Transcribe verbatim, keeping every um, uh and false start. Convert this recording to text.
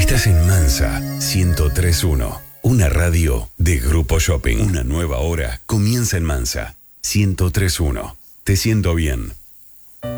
Estás en Mansa ciento tres punto uno, una radio de Grupo Shopping. Una nueva hora comienza en Mansa ciento tres punto uno. Te siento bien.